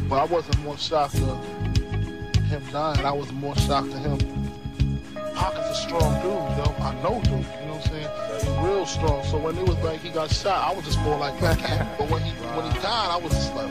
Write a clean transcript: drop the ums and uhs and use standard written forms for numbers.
But I wasn't more shocked of him dying. I was more shocked to him. Pac is a strong dude, yo. I know dude, you know what I'm saying? He's real strong. So when it was like he got shot, I was just more like, but when he died, I was just like,